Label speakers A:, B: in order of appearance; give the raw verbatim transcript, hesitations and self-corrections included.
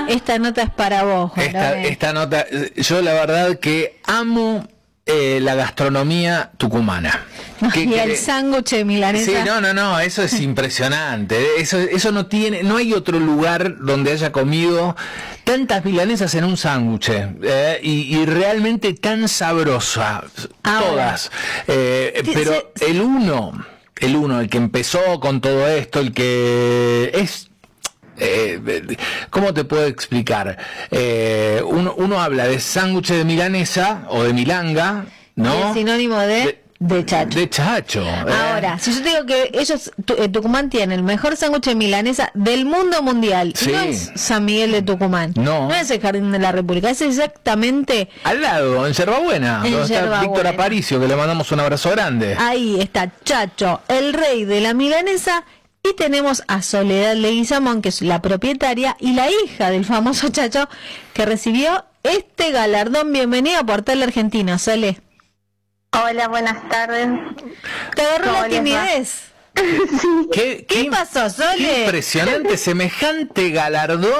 A: Esta nota es para vos, Juan.
B: Esta, esta nota, yo la verdad que amo eh, la gastronomía tucumana.
A: ¿Qué, y el sándwich de milanesa.
B: Sí, no, no, no, eso es impresionante. Eso, eso no tiene, no hay otro lugar donde haya comido tantas milanesas en un sándwich eh, y, y realmente tan sabrosa, ahora, todas. Eh, pero se, el uno, el uno, el que empezó con todo esto, el que es... Eh, ¿Cómo te puedo explicar? Eh, uno, uno habla de sándwich de milanesa o de milanga, ¿no?
A: Es sinónimo de... de De chacho.
B: De chacho. Eh.
A: Ahora, si yo te digo que ellos, tu, Tucumán tiene el mejor sándwich de milanesa del mundo mundial, sí. No es San Miguel de Tucumán,
B: no,
A: no es el Jardín de la República, es exactamente
B: al lado, en Yerbabuena,
A: en
B: donde está Víctor Aparicio, que le mandamos un abrazo grande.
A: Ahí está Chacho, el rey de la milanesa. Y tenemos a Soledad Leguizamón, que es la propietaria y la hija del famoso Chacho, que recibió este galardón. Bienvenida a Portal Argentino, Sole.
C: Hola, buenas tardes.
A: ¿Te agarró la timidez?
C: Sí.
B: ¿Qué,
A: ¿Qué
B: qué
A: pasó, Sole?
B: Qué impresionante, semejante galardón.